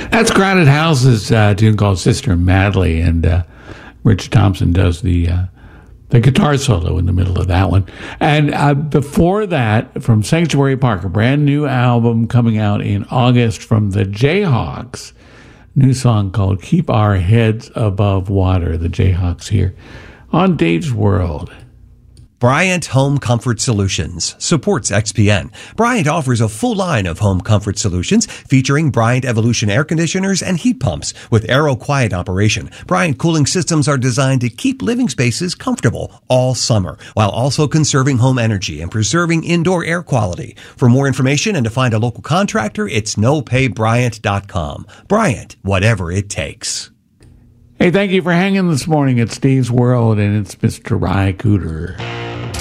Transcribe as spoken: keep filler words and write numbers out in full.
That's Crowded House's uh, tune called Sister Madly, and uh, Rich Thompson does the uh, the guitar solo in the middle of that one. And uh, before that, from Sanctuary Park, a brand new album coming out in August from the Jayhawks. New song called Keep Our Heads Above Water. The Jayhawks here on Dave's World. Bryant Home Comfort Solutions supports X P N. Bryant offers a full line of home comfort solutions featuring Bryant Evolution air conditioners and heat pumps with Aero Quiet operation. Bryant cooling systems are designed to keep living spaces comfortable all summer while also conserving home energy and preserving indoor air quality. For more information and to find a local contractor, it's no pay bryant dot com. Bryant, whatever it takes. Hey, thank you for hanging this morning. It's Dave's World, and it's Mister Ry Cooter.